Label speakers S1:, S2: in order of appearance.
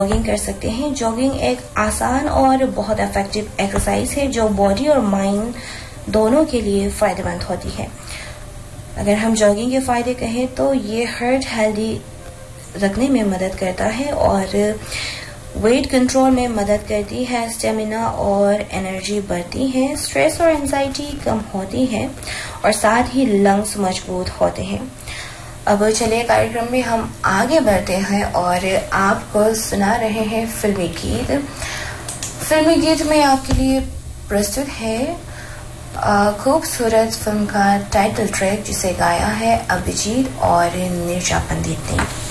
S1: Jogging कर सकते हैं। जॉगिंग एक आसान और बहुत इफेक्टिव एक्सरसाइज है जो बॉडी और माइंड दोनों के लिए फ़ायदेमंद होती है। अगर हम जॉगिंग के फ़ायदे कहें तो ये हार्ट हेल्दी रखने में मदद करता है और वेट कंट्रोल में मदद करती है, स्टेमिना और एनर्जी बढ़ती है, स्ट्रेस और एंजाइटी कम होती है और साथ ही लंग्स मजबूत होते हैं। अब चलिए कार्यक्रम में हम आगे बढ़ते हैं और आपको सुना रहे हैं फिल्मी गीत। फिल्मी गीत में आपके लिए प्रस्तुत है खूबसूरत फिल्म का टाइटल ट्रैक जिसे गाया है अभिजीत और नीरजा पंडित ने।